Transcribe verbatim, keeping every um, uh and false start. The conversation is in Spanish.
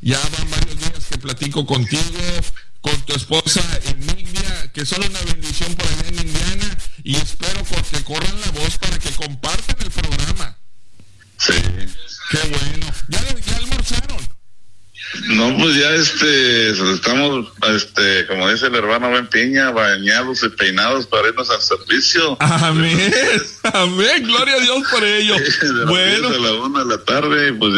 Ya van varios días que platico contigo, con tu esposa Enigdia, que son una bendición por allá en Indiana, y espero que corran la voz para que compartan el programa. Sí. Qué bueno. ¿Ya, ya almorzaron? No, pues ya este, estamos, este, como dice el hermano Ben Piña, bañados y peinados para irnos al servicio. Amén, amén, gloria a Dios por ello. De las Bueno. diez a la una de la tarde, pues